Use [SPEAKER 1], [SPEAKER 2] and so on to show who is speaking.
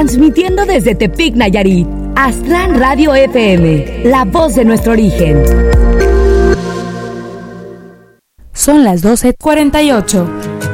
[SPEAKER 1] Transmitiendo desde Tepic, Nayarit, Aztlán Radio FM, la voz de nuestro origen.
[SPEAKER 2] Son las 12:48.